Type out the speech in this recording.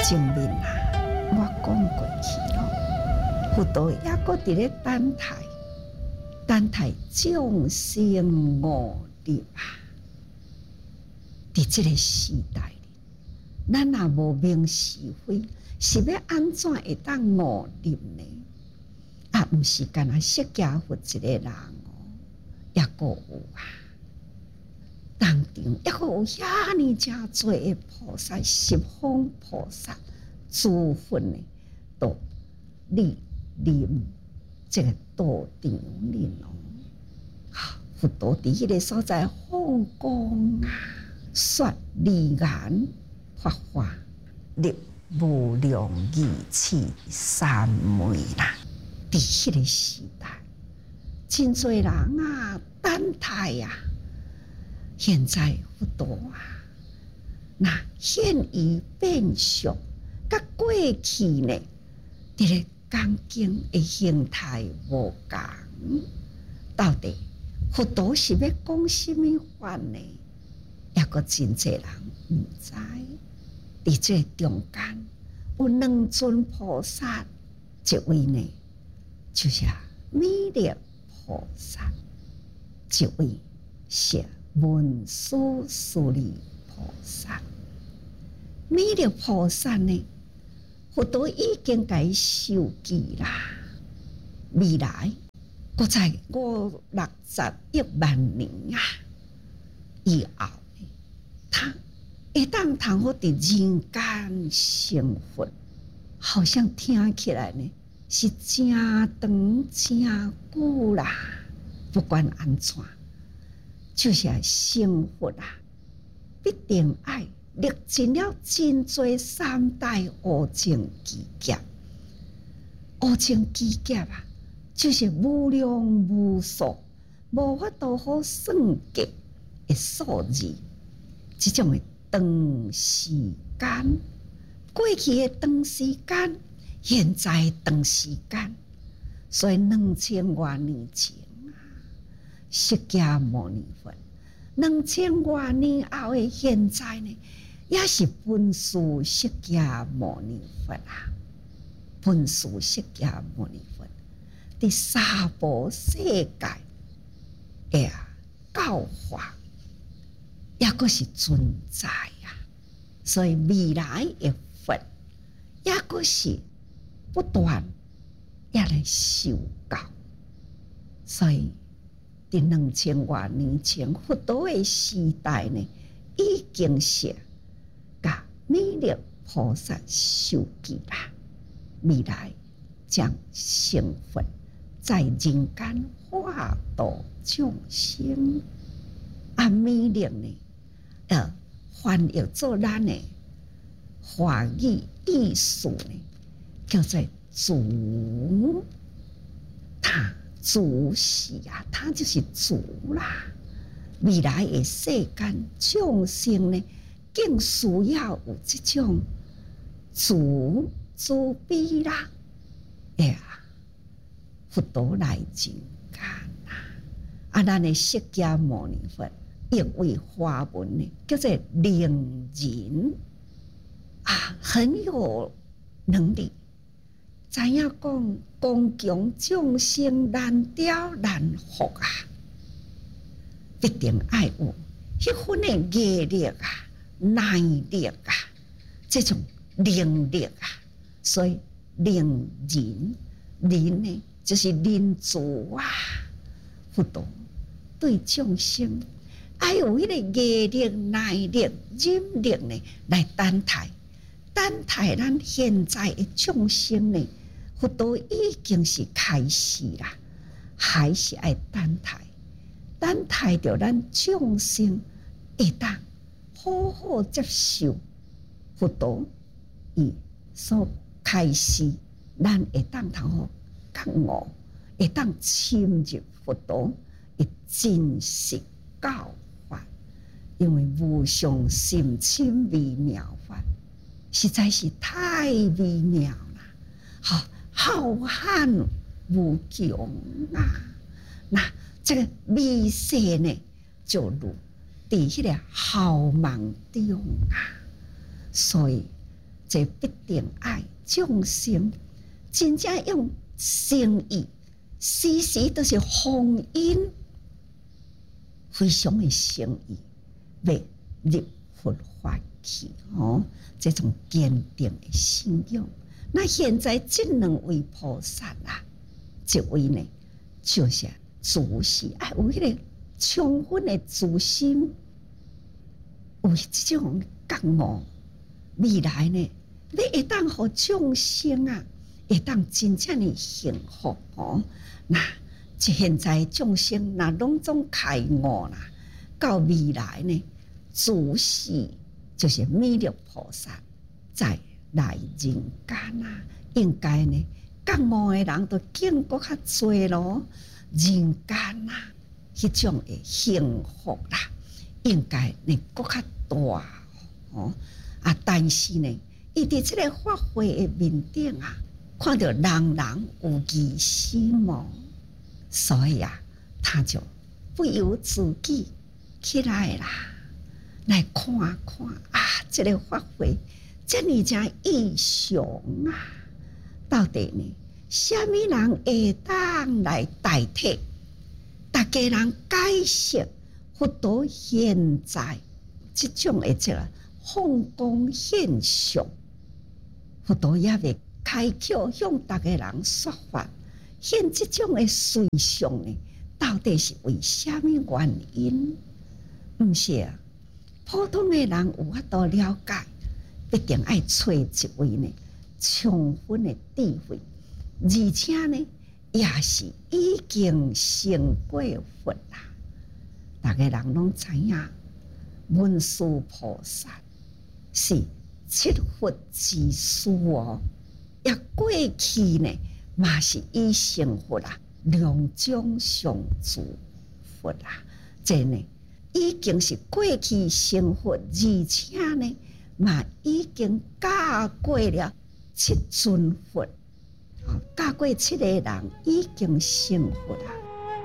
前面啊，我讲过去咯，佛陀也搁伫咧等待众生悟入啊。伫即个时代里，咱若无明是非，是要安怎会当悟入呢？啊，毋是干那释迦佛一个人哦，也搁有啊。当场也搁有遐尼真多的菩萨、十方菩萨、诸佛呢，都莅临这个道场里哦。佛陀伫迄个所在放光啊，说利言法华，立无量义气三昧啦。伫迄个时代，真多人啊等待啊。现在佛陀啊，那现于变相，甲过去呢，伫咧讲经的形态无共。到底佛陀是要讲什么法呢？也个真侪人毋知。伫这中间有两尊菩萨，一位呢就是弥勒菩萨，一位是文殊师利菩萨。弥勒菩萨呢，佛陀已经甲伊授记啦，未来搁在560亿万年啊以后呢，他会当通好伫人间成佛，好像听起来呢是真长真久啦。不管安怎，就是成佛啊，必定爱历尽了真多3代无情之劫。无情之劫啊，就是无量无数、无法度好算计的数字。这种的长时间，过去的长时间，现在的长时间，所以2000多年前啊，释迦牟尼佛，2000多年后的现在呢，也是本师释迦牟尼佛啊。本师释迦牟尼佛伫三部世界的教法，也阁是存在啊。所以未来的佛，也阁是不断也来受教。所以伫2000多年前，佛陀的时代呢，已经是甲弥勒菩萨授记啦。未来将成佛，在人间化度众生。弥勒呢，翻译做咱的华语意思呢，叫做主。他主是啊，他就是主啦。未来的世间众生呢，更需要有这种主。慈悲啦，佛陀来人间啦。咱的释迦牟尼佛译为华文呢，叫做灵人啊，很有能力，知影讲光强众生难调难服啊，必定爱有迄份的毅力啊、耐力啊，这种能力啊。所以灵人呢，就是人主啊。佛陀对众生爱有迄个毅力、耐力、忍力呢，来等待咱现在的众生呢。佛陀已经是开始啦，还是爱等待着咱众生会当好好接受佛陀伊所开始，咱会当通好觉悟，会当深入佛陀的真实教法。因为无上甚深微妙法，实在是太微妙了，浩瀚无穷啊！那这个微细呢，就如伫迄个浩茫中啊，所以。 这必定爱众生，真正用诚意，时时都是弘因，非常的诚意，要入佛法去哦。这种坚定的信仰。那现在这两位菩萨啊，这位呢，就是自信，有迄个充分的自信，有这种觉悟，未来呢，你会当互众生啊，会当真正的幸福哦。那现在众生那拢总开悟啦，到未来呢，自是就是弥勒菩萨在来人间啊，应该呢，觉悟的人都更搁较多咯。人间啊，迄种的幸福啦，应该呢搁较大哦。啊，但是呢，伊伫这个法会的面顶啊，看到人人有疑心哦，所以啊，他就不由自己起来啦，来看看啊，这个法会这么正异常啊，到底呢，什么人会当来代替？大家人解释佛陀现在这种的这个放光现象，佛陀也未开口向大家人说法，现这种的随象呢，到底是为什么原因？不是啊，普通的人有法度了解，必定爱找一位呢充分的智慧，而且呢，也是已经成过佛啦。大家人拢知影，文殊菩萨是七佛之师哦，也过去呢，嘛是已成佛啦，两种上主佛啦，这呢已经是过去成佛，而且呢，嘛已经教过了七尊佛，教过七个人已经成佛啦。